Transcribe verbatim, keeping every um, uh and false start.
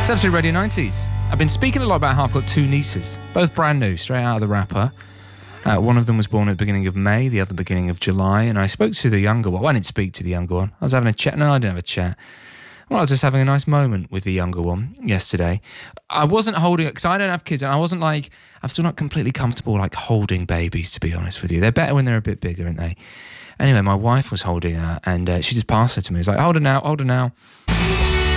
It's Absolute Radio nineties. I've been speaking a lot about how I've got two nieces, both brand new, straight out of the wrapper. Uh, one of them was born at the beginning of May, the other beginning of July, and I spoke to the younger one. Well, I didn't speak to the younger one. I was having a chat. No, I didn't have a chat. Well, I was just having a nice moment with the younger one yesterday. I wasn't holding it, because I don't have kids, and I wasn't like, I'm still not completely comfortable like holding babies, to be honest with you. They're better when they're a bit bigger, aren't they? Anyway, my wife was holding her, and uh, she just passed her to me. She was like, hold her now, hold her now.